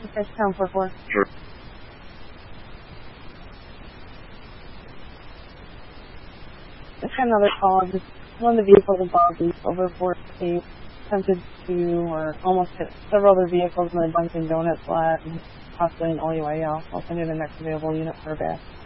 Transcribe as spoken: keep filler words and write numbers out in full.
Okay, town four four. Sure. Just had another call. Just one of the vehicles above the over four eight attempted to or almost hit several other vehicles in the Dunkin' Donuts lot and possibly an O U I L. I'll send you the next available unit for a back.